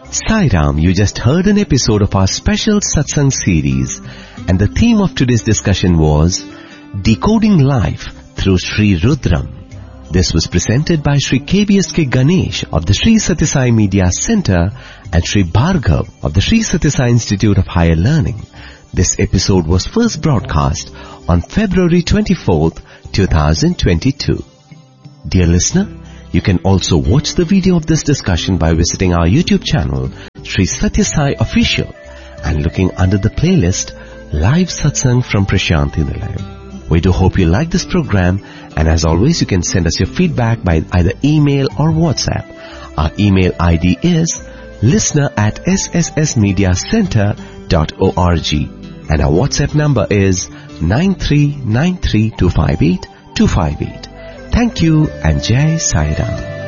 Sai Ram, you just heard an episode of our special Satsang series, and the theme of today's discussion was Decoding Life through Sri Rudram. This was presented by Sri KBSK Ganesh of the Sri Sathya Sai Media Center and Sri Bhargav of the Sri Sathya Sai Institute of Higher Learning. This episode was first broadcast on February 24th, 2022. Dear listener, you can also watch the video of this discussion by visiting our YouTube channel, Sri Sathya Sai Official, and looking under the playlist Live Satsang from Prashanti Nilayam. We do hope you like this program, and as always, you can send us your feedback by either email or WhatsApp. Our email ID is listener@sssmediacenter.org, and our WhatsApp number is 9393258258. Thank you and Jai Sai Ram.